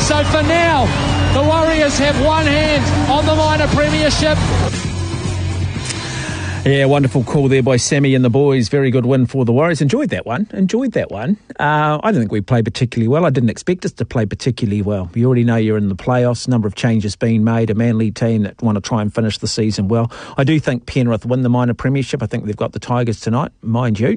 So for now, the Warriors have one hand on the minor premiership. Yeah, wonderful call there by Sammy and the boys. Very good win for the Warriors. Enjoyed that one. I don't think we played particularly well. I didn't expect us to play particularly well. You already know you're in the playoffs. A number of changes being made. A Manly team that want to try and finish the season well. I do think Penrith win the minor premiership. I think they've got the Tigers tonight, mind you.